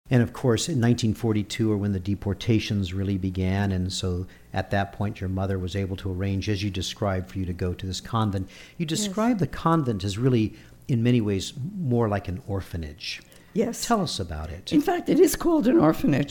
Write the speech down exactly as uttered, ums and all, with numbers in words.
And of course, in nineteen forty-two, or when the deportations really began, and so at that point, your mother was able to arrange, as you described, for you to go to this convent. You describe yes. the convent as really, in many ways, more like an orphanage. Yes. Tell us about it. In fact, it is called an orphanage.